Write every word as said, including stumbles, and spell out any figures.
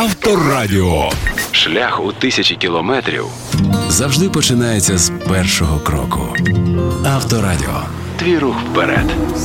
Авторадіо. Шлях у тисячі кілометрів Завжди починається з першого кроку. Авторадіо. Твій рух вперед.